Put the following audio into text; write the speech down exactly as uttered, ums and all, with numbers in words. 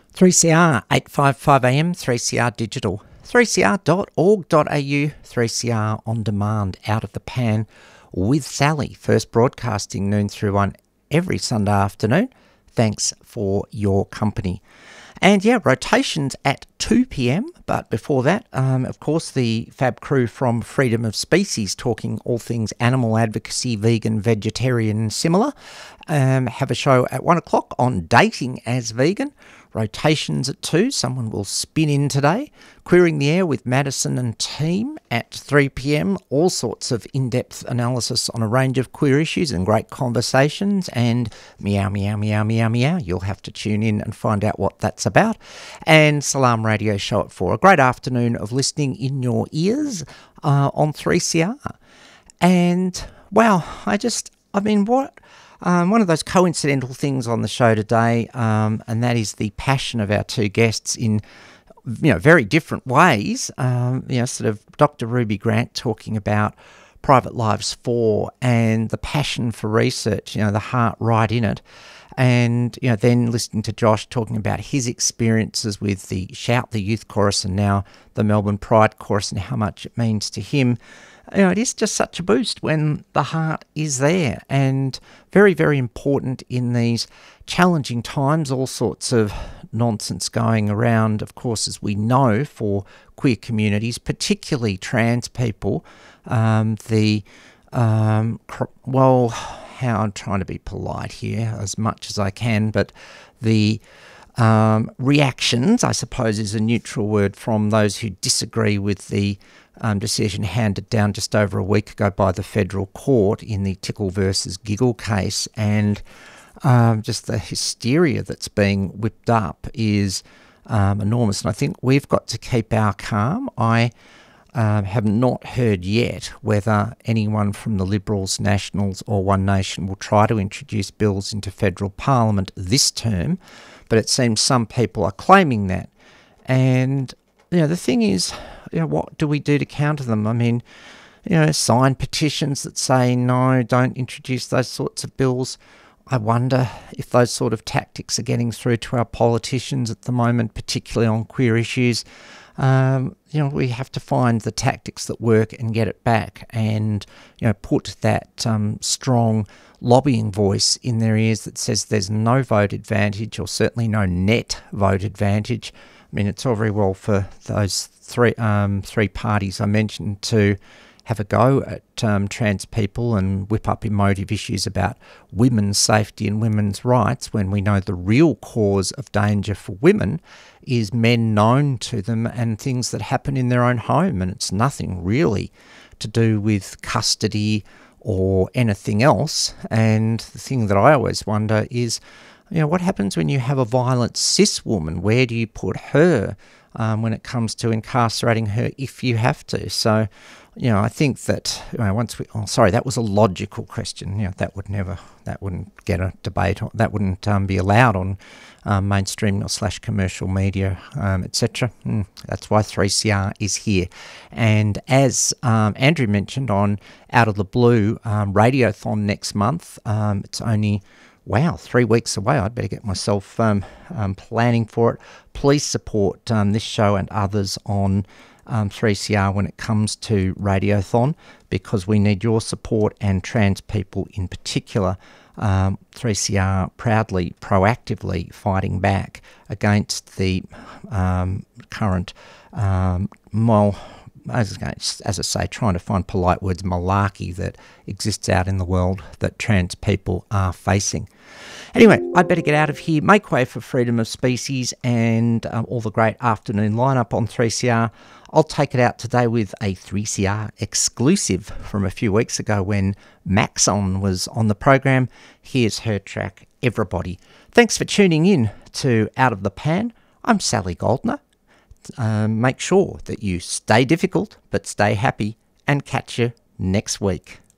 three C R, eight fifty-five A M, three C R Digital, three c r dot org dot a u, three C R On Demand, Out of the Pan with Sally. First broadcasting noon through one every Sunday afternoon. Thanks for your company. And yeah, rotations at two p m, but before that, um, of course, the fab crew from Freedom of Species, talking all things animal advocacy, vegan, vegetarian and similar, um, have a show at one o'clock on dating as vegan. Rotations at two, someone will spin in today. Queering the Air with Madison and team at three p m. All sorts of in-depth analysis on a range of queer issues and great conversations. And meow, meow, meow, meow, meow. You'll have to tune in and find out what that's about. And Salam Radio Show at four. A great afternoon of listening in your ears uh, on three C R. And, wow, I just, I mean, what... Um, one of those coincidental things on the show today, um, and that is the passion of our two guests in, you know, very different ways. Um, you know, sort of Doctor Ruby Grant talking about Private Lives four and the passion for research, you know, the heart right in it. And, you know, then listening to Josh talking about his experiences with the Shout the Youth Chorus and now the Melbourne Pride Chorus and how much it means to him. You know, it is just such a boost when the heart is there, and very, very important in these challenging times. All sorts of nonsense going around, of course, as we know, for queer communities, particularly trans people. Um, the, um, cr- well, how I'm trying to be polite here as much as I can, but the um, reactions, I suppose, is a neutral word from those who disagree with the Um, decision handed down just over a week ago by the federal court in the Tickle versus Giggle case, and um, just the hysteria that's being whipped up is um, enormous. And I think we've got to keep our calm. I uh, have not heard yet whether anyone from the Liberals, Nationals or One Nation will try to introduce bills into federal parliament this term, but it seems some people are claiming that. And you know, the thing is, you know, what do we do to counter them? I mean, you know, sign petitions that say, no, don't introduce those sorts of bills. I wonder if those sort of tactics are getting through to our politicians at the moment, particularly on queer issues. Um, you know, we have to find the tactics that work and get it back and, you know, put that um, strong lobbying voice in their ears that says there's no vote advantage, or certainly no net vote advantage. I mean, it's all very well for those three um, three parties I mentioned to have a go at um, trans people and whip up emotive issues about women's safety and women's rights, when we know the real cause of danger for women is men known to them and things that happen in their own home. And it's nothing really to do with custody or anything else. And the thing that I always wonder is, you know, what happens when you have a violent cis woman? Where do you put her um, when it comes to incarcerating her if you have to? So, you know, I think that, you know, once we, oh, sorry, that was a logical question. You know, that would never, that wouldn't get a debate, or that wouldn't um, be allowed on um, mainstream or slash commercial media, um, et cetera. Mm, that's why three C R is here. And as um, Andrew mentioned on Out of the Blue um, Radiothon next month, um, it's only... Wow, three weeks away. I'd better get myself um, um, planning for it. Please support um, this show and others on um, three C R when it comes to Radiothon, because we need your support, and trans people in particular. Um, three C R proudly, proactively fighting back against the um, current, um, well, As, as I say, trying to find polite words, malarkey that exists out in the world that trans people are facing. Anyway, I'd better get out of here, make way for Freedom of Species and um, all the great afternoon lineup on three C R. I'll take it out today with a three C R exclusive from a few weeks ago when Maxon was on the program. Here's her track, Everybody. Thanks for tuning in to Out of the Pan. I'm Sally Goldner. Um, make sure that you stay difficult but stay happy, and catch you next week.